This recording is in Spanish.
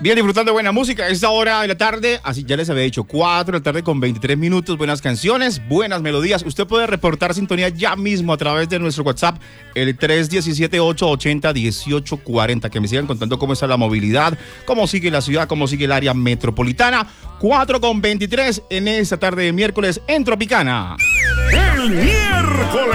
Bien, disfrutando de buena música a esta hora de la tarde, así ya les había dicho, 4 de la tarde con 23 minutos, buenas canciones, buenas melodías. Usted puede reportar sintonía ya mismo a través de nuestro WhatsApp, el 317-880-1840, que me sigan contando cómo está la movilidad, cómo sigue la ciudad, cómo sigue el área metropolitana. 4 con 23 en esta tarde de miércoles en Tropicana. El miércoles.